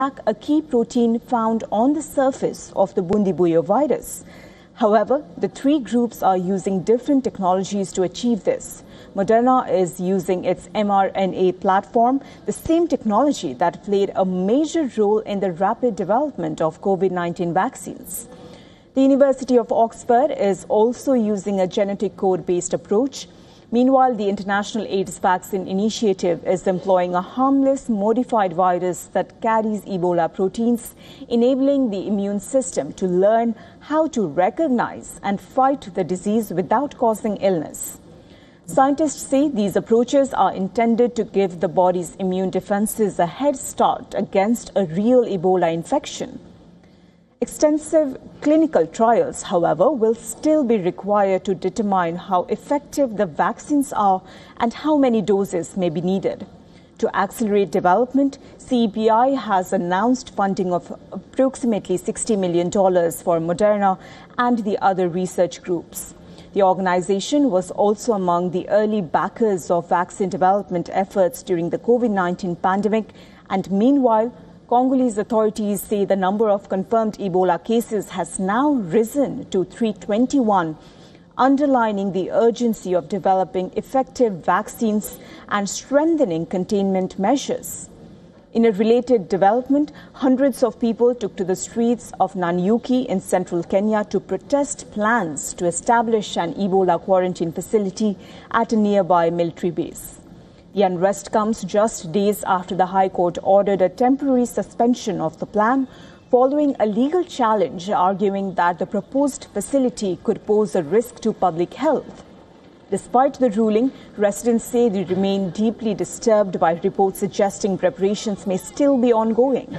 a key protein found on the surface of the Bundibugyo virus. However, the three groups are using different technologies to achieve this. Moderna is using its mRNA platform, the same technology that played a major role in the rapid development of COVID-19 vaccines. The University of Oxford is also using a genetic code-based approach. Meanwhile, the International AIDS Vaccine Initiative is employing a harmless modified virus that carries Ebola proteins, enabling the immune system to learn how to recognize and fight the disease without causing illness. Scientists say these approaches are intended to give the body's immune defenses a head start against a real Ebola infection. Extensive clinical trials, however, will still be required to determine how effective the vaccines are and how many doses may be needed. To accelerate development, CEPI has announced funding of approximately $60 million for Moderna and the other research groups. The organization was also among the early backers of vaccine development efforts during the COVID-19 pandemic, and meanwhile, Congolese authorities say the number of confirmed Ebola cases has now risen to 321, underlining the urgency of developing effective vaccines and strengthening containment measures. In a related development, hundreds of people took to the streets of Nanyuki in central Kenya to protest plans to establish an Ebola quarantine facility at a nearby military base. The unrest comes just days after the High Court ordered a temporary suspension of the plan following a legal challenge arguing that the proposed facility could pose a risk to public health. Despite the ruling, residents say they remain deeply disturbed by reports suggesting preparations may still be ongoing.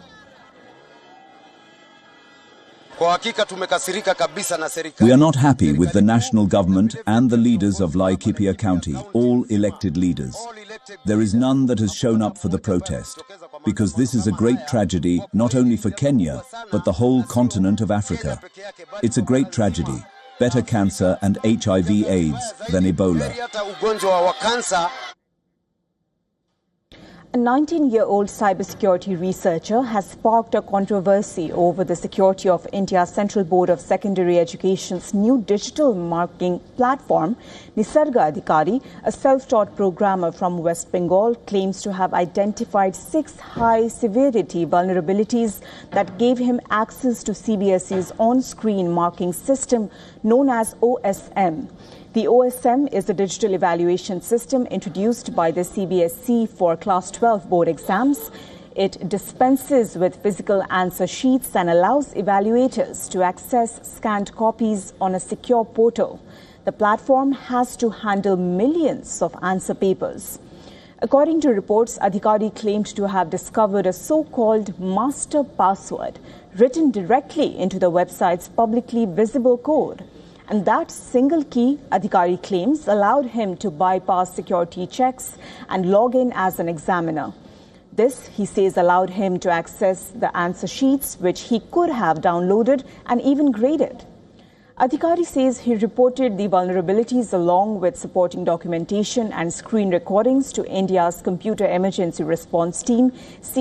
We are not happy with the national government and the leaders of Laikipia County, all elected leaders. There is none that has shown up for the protest, because this is a great tragedy not only for Kenya, but the whole continent of Africa. It's a great tragedy. Better cancer and HIV/AIDS than Ebola. A 19-year-old cybersecurity researcher has sparked a controversy over the security of India's Central Board of Secondary Education's new digital marking platform. Nisarga Adhikari, a self-taught programmer from West Bengal, claims to have identified 6 high-severity vulnerabilities that gave him access to CBSE's on-screen marking system known as OSM. The OSM is a digital evaluation system introduced by the CBSE for Class 12 board exams. It dispenses with physical answer sheets and allows evaluators to access scanned copies on a secure portal. The platform has to handle millions of answer papers. According to reports, Adhikari claimed to have discovered a so-called master password written directly into the website's publicly visible code. And that single key, Adhikari claims, allowed him to bypass security checks and log in as an examiner. This, he says, allowed him to access the answer sheets, which he could have downloaded and even graded. Adhikari says he reported the vulnerabilities along with supporting documentation and screen recordings to India's Computer Emergency Response Team,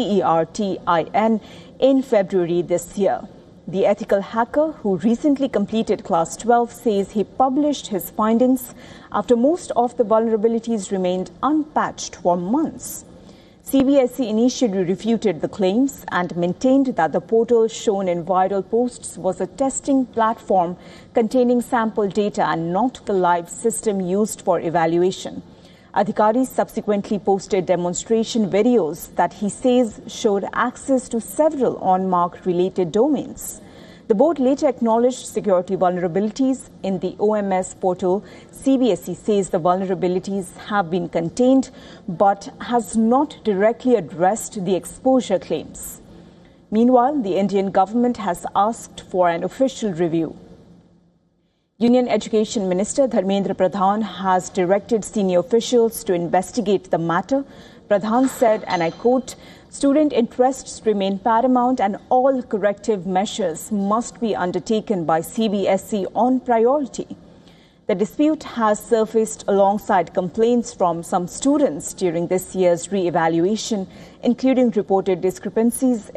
CERTIN, in February this year. The ethical hacker, who recently completed Class 12, says he published his findings after most of the vulnerabilities remained unpatched for months. CBSE initially refuted the claims and maintained that the portal shown in viral posts was a testing platform containing sample data and not the live system used for evaluation. Adhikari subsequently posted demonstration videos that he says showed access to several on-mark-related domains. The board later acknowledged security vulnerabilities in the OMS portal. CBSE says the vulnerabilities have been contained but has not directly addressed the exposure claims. Meanwhile, the Indian government has asked for an official review. Union Education Minister Dharmendra Pradhan has directed senior officials to investigate the matter. Pradhan said, and I quote, "Student interests remain paramount and all corrective measures must be undertaken by CBSE on priority." The dispute has surfaced alongside complaints from some students during this year's re-evaluation, including reported discrepancies